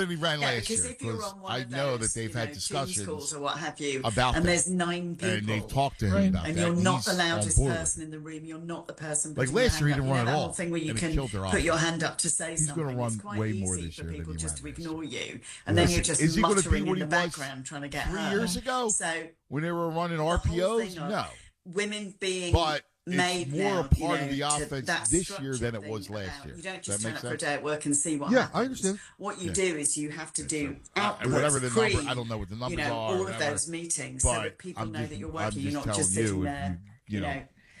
than he ran last because year. if you're Because on one I of know those, that they've you know, had Teams discussions calls or what have you, about and that. there's 9 people, and they've talked to him Right. about and that. you're not He's the on loudest board with it. person in the room. You're not the person. Like putting last your year, he hand didn't up. run You know, at that all, whole thing where you and it can killed their put your offense. hand up to say He's something. gonna run It's quite way easy more this for year people than he just ran to last ignore you, Listen, and then you're just is he gonna be muttering what in he the was background trying to get 3 home. years ago So when they were running the whole RPOs? thing of No. women being But made it's more now, a part you know, of the to offense that this year structured than it thing was last about year. You don't Does just that turn make up for a sense? day at work and see what Yeah, happens. I understand. What you do is you have to do and outputs, whatever the pre, number, I don't know what the numbers you know, are. all or of whatever, those meetings, so but that people I'm know just, that you're I'm working. You're just not just telling sitting you, there, you know,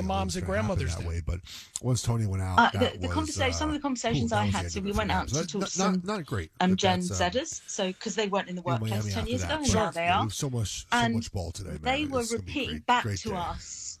the moms and it was gonna happen grandmothers that did. way. But once Tony went out, Some of the conversations I had. So we went out to talk to some not great. Gen Zers. So because they weren't in the workplace 10 years ago, and now they are. So much ball today. Man. They were It's gonna be repeating great, back great to day. us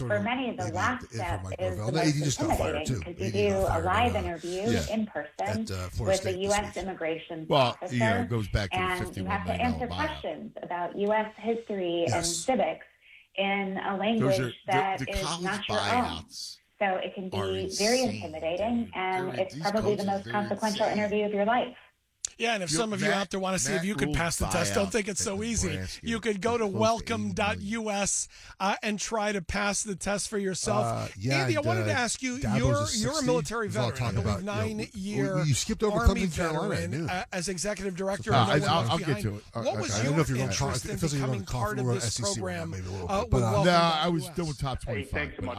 sort for of many, the maybe last for step Mike is Norvell. the No, most he just got fired intimidating too. because you He do got a fired, live interview yeah. in person at Florida with State the this U.S. week. immigration Well, officer. yeah, it goes back to the And you have $51 to million answer buyout. questions about U.S. history and Yes. civics in a Those language are that the is college not your own. buyouts. So it can are be insane, very intimidating, dude. and it's These probably the coaches, most they're consequential insane. interview of your life. Yeah, and if some of you out there want to see if you could pass the test, don't think it's so easy. You could go to welcome.us and try to pass the test for yourself. Andy, I wanted to ask you, you're a military veteran, I believe 9-year you skipped over Army Clemson, Carolina, veteran as executive director. I'll get to it. What was I don't know your if you're going interest in becoming part of this program with No, I was doing top 25. Thanks so much.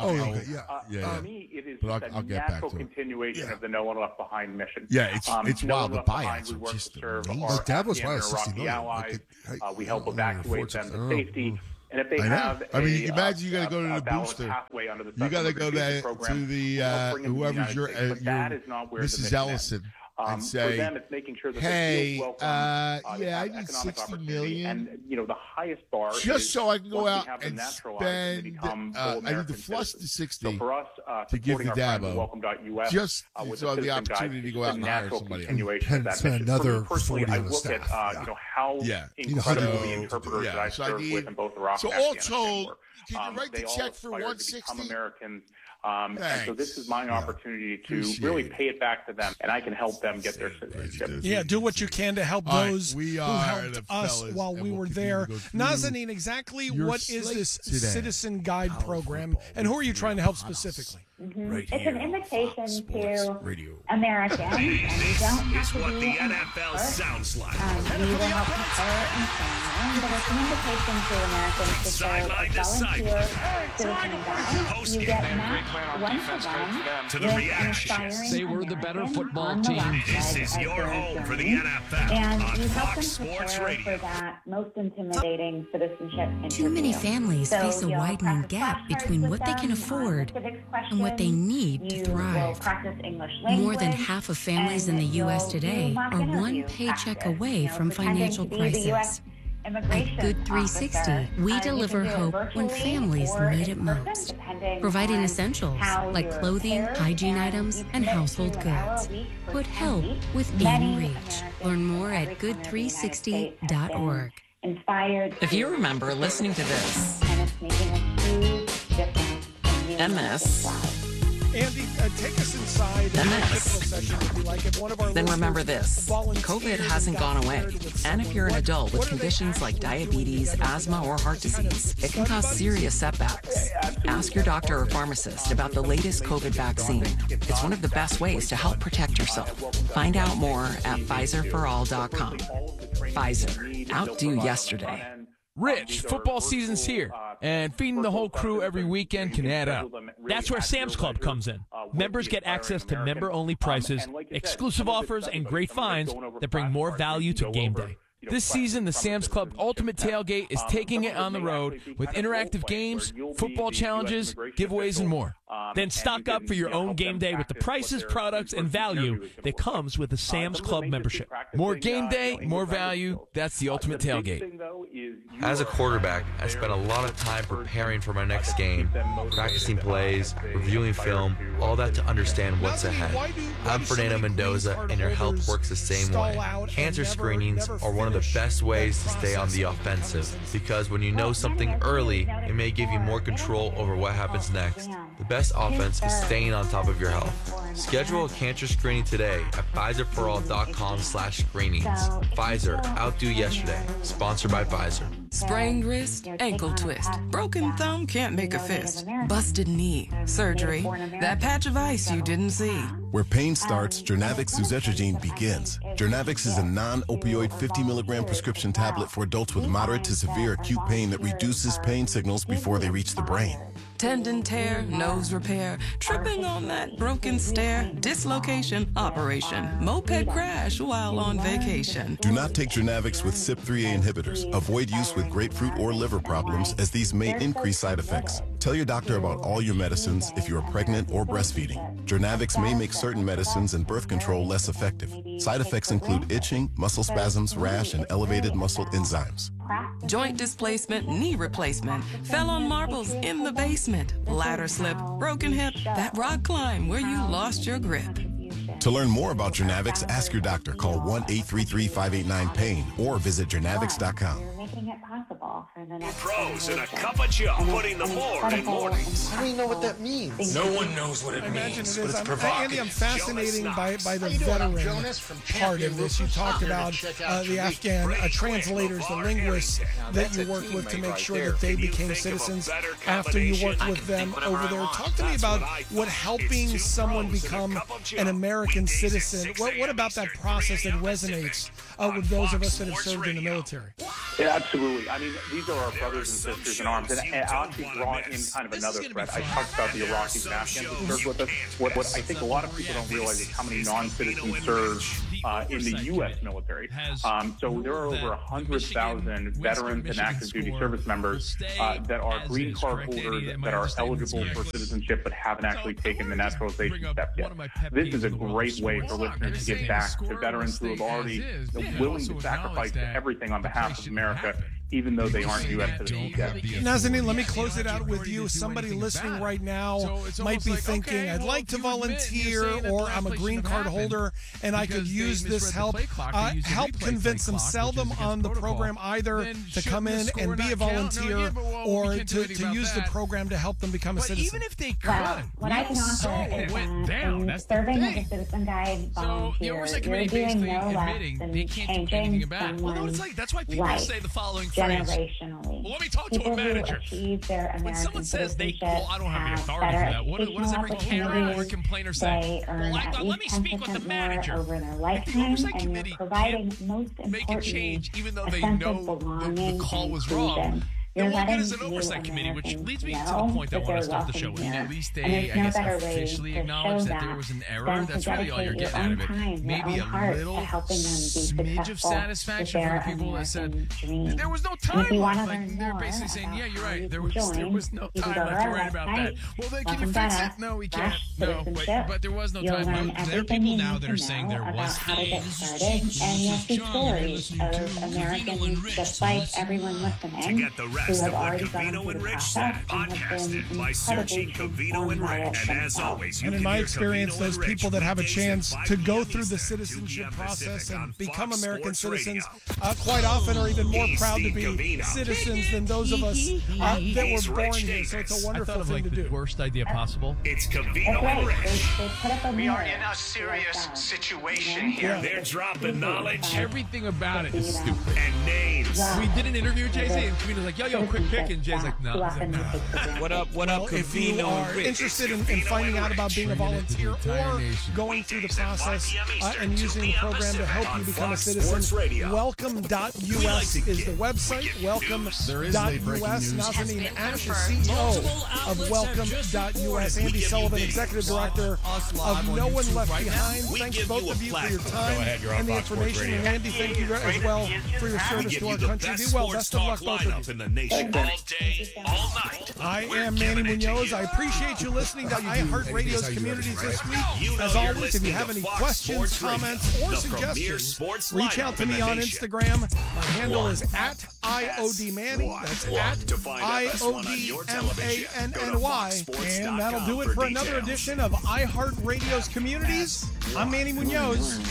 For me, it is But just I'll a get back natural to it. continuation of the No One Left Behind mission. Yeah, it's No wild. One The Left Behind, buyouts we are work just to serve amazing. our Dad was Afghan probably and 60 Iraqi million. allies. We help I don't evacuate know, them to 40. safety. And if they I know. have I mean, imagine you got to go to the valid booster. pathway under the You got to supplemental go education to program, the we'll bring them to the whoever's United States. But that is not where the Mrs. mission Ellison ends. and For say, them, it's making sure that hey, they feel welcome. I they have need economic 60 opportunity. million. And, the highest bar just is so I can go once we out have them and naturalized and they spend. become full I need to American flush the citizens. 60 So for us, to give supporting the our friends at Dabo, welcome.us, just with so the citizen opportunity guide, to go out it's a and hire natural somebody. continuation of that spend mission. another For me personally, 40 I on the look at staff. how Yeah. incredible So- the interpreters yeah. that I So I served need- with in both Iraq so and all Afghanistan told, were. can you write the They all check for aspire to 160? become Americans. And so Thanks. this is my opportunity to Appreciate really it. pay it back to them, and I can help them get their citizenship. Yeah, do what you can to help All right, those we who are helped the us fellas, while and we we'll were continue there. to go through Nazanin, exactly your what is slate this today. Citizen Guide program, and who are you trying to help specifically? Right It's here an on invitation Fox Sports to Radio. Americans, and you don't have Is to what be the an NFL expert. sounds like. We will help prepare and train, but it's an invitation to Americans to serve Sideline to as volunteer sideline. citizen guides. You get matched one-to-one To the with an reaction. inspiring They were the better American football on the team. left This side is of your their home for the journey. NFL And on you help Fox them Sports prepare Radio. for that most intimidating citizenship interview. Too many families So face a you'll widening practice gap flashcards between with what they them can on afford civics and what they questions. need to You thrive. will practice English language. More than half of families in the and U.S. you'll today do mock are one interview paycheck practice, away from pretending financial to be the US crisis. immigration At Good 360, officer. we You deliver can do it hope when virtually families or need in it person, most, depending providing on essentials how like you're clothing, paired, hygiene and items, you and commit household to an hour goods. a week for Put 10 help weeks. with Many In Reach. Americans Learn more in at every corner of the United States have good360.org. been inspired If you to remember listening to this, and it's making a huge difference in you MS. Americans' lives. Andy, take us inside a MS. typical session if you like. If one of our then listeners remember this. volunteered COVID and hasn't got gone away. paired with And if someone, you're an what- adult with what are they conditions like actually diabetes, doing? asthma, or heart Kind of disease, it can study cause buddies? serious setbacks. Ask your doctor or pharmacist about the latest COVID vaccine. It's one of the best ways to help protect yourself. Find out more at PfizerForAll.com. Pfizer. Outdo yesterday. Rich, football season's here, and feeding the whole crew every weekend can add up. That's where Sam's Club comes in. Members get access to member-only prices, exclusive offers, and great finds that bring more value to game day. This season, the Sam's Club Ultimate Tailgate is taking it on the road with interactive games, football challenges, giveaways, and more. Then stock up for your own game day with the prices, products, and value that comes with the Sam's Club membership. More game day, more value. That's the Ultimate Tailgate. As a quarterback, I spent a lot of time preparing for my next game, practicing plays, reviewing film, all that to understand what's ahead. I'm Fernando Mendoza, and your health works the same way. Cancer screenings are one of the best ways to stay on the offensive, because when you know something early, it may give you more control over what happens next. The best offense is staying on top of your health. Schedule a cancer screening today at PfizerForAll.com/screenings. Pfizer, outdo yesterday. Sponsored by Pfizer. Sprained wrist, ankle twist, broken thumb, can't make a fist, busted knee, surgery, that patch of ice you didn't see. Where pain starts, Jernavix suzetrigine begins. Jernavix is a non-opioid 50 milligram prescription tablet for adults with moderate to severe acute pain that reduces pain signals before they reach the brain. Tendon tear, nose repair, tripping on that broken stair, dislocation, operation, moped crash while on vacation. Do not take Jernavix with CYP3A inhibitors. Avoid use with grapefruit or liver problems, as these may increase side effects. Tell your doctor about all your medicines if you are pregnant or breastfeeding. Jernavix may make certain medicines and birth control less effective. Side effects include itching, muscle spasms, rash, and elevated muscle enzymes. Joint displacement, knee replacement, fell on marbles in the basement, ladder slip, broken hip, that rock climb where you lost your grip. To learn more about Jernavix, ask your doctor. Call 1-833-589-PAIN or visit jernavix.com. You're making it possible for for the next Pros and a generation. cup of joe, And putting the it's more in incredible mornings. and I don't even know what that means. No one knows what it I imagine means, it but is. it's Andy, I'm fascinated by the veteran part of this. You talked about the Afghan translators, the linguists that you worked with to make sure that they became citizens after you worked with them over there. Talk to me about what helping someone become an American citizen. What about that process that resonates with those of us that have served in the military? Yeah, absolutely. I mean, these are our brothers and sisters in arms, and I actually brought in kind of another threat. I talked about the Iraqis and Afghans who served with us. What I think a lot of people don't realize is how many non-citizens serve in the U.S. military. So there are over 100,000 veterans and active duty service members that are green card holders that are eligible for citizenship but haven't actually taken the naturalization step yet. This is a great way for listeners to give back to veterans who have already willing to sacrifice everything on behalf of America, even though they aren't U.S. citizens yet. Nazanin, let me close it out with you. Somebody listening right now might be thinking, I'd like to volunteer, or I'm a green card holder, and I could use this help. Help convince them, sell them on the program, either to come in and be a volunteer or to use the program to help them become a citizen. Even if they could, Well, what I can offer is in serving as a citizen guide volunteer, you're doing no less than changing someone's that's why people say the following phrase. Generationally. Well, let me talk to People a manager. who achieve their American When someone says they, citizenship I don't have any have authority better for that. What does every educational carer or opportunities. complainer say? They earn at let me least speak with the 10% manager. more over their If the lifetime, oversight and you're committee providing, can't most make a change, importantly, even though a they sense know of belonging the call and was wrong. inclusion. You're Then what letting is an oversight new committee, which Americans leads me to the know point I that want to they're start the show welcome with. here. At least And they, there's I no guess, better way officially to acknowledge show that there was an error. than That's to really all you're dedicate getting out of your it. own time, Maybe your a own heart little to helping them be smidge of successful satisfaction with for their people that said American dream. there was no And time if you want left. to learn Like they're more basically saying, about yeah, you're how right. you There can was join, no you can time go to left to our worry about that. website, Well, then can you fix it? No, we can't. No, but there was no You'll time learn left. There are everything people you now need that to are saying know there about was how to get started, and you'll see stories of Americans just like everyone listening To get the who rest have of what already gone Covino through and the Rich process said, and have podcasted been by searching incredibly Covino and transformed by Rich. it And as themselves. always, you And in can my hear experience, Covino those and Rich people that have a weekdays chance at to 5 go p.m. through the Eastern, 2 citizenship p.m. process Pacific on and become Fox American Sports citizens Radio. quite often are even more He's proud to Steve be Covino. citizens than those of us that He's were born Rich here. So it's Davis. a I wonderful thought of thing like to the do. worst idea possible. It's That's Covino right. and They Rich. put up a We are mirror in a to serious ourselves. situation here. They're dropping knowledge Everything about it is stupid. and names. We did an interview with Jay-Z, and Covino's like, yo, quick pick. And Jay's like, no. What up, Well, if you are interested in finding out about being a volunteer or going through the process and using the program to help you become a citizen, welcome.us is the website. Welcome.us. Nazanin Ash is CEO of welcome.us. Andy Sullivan, Executive Director of No One Left Behind. Thanks both of you for your time and the information. And Andy, thank you as well for your service to our country. Be well. Best of luck, both of you. in the nation all day, all night. I am Manny Munoz. I appreciate you listening to iHeartRadio's Communities This Week. As always, if you have any questions, comments, or suggestions, reach out to me on Instagram. My handle is at IODManny. That's at IODMANNY. And that'll do it for another edition of iHeartRadio's Communities. I'm Manny Munoz.